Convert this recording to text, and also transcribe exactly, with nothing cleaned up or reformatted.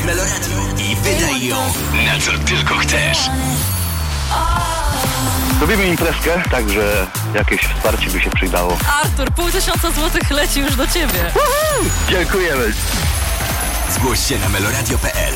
Meloradio i wydaj ją na co tylko chcesz. Robimy imprezkę, także jakieś wsparcie by się przydało. Artur, pół tysiąca złotych leci już do ciebie. Uhu! Dziękujemy. Zgłoś się na meloradio kropka p l.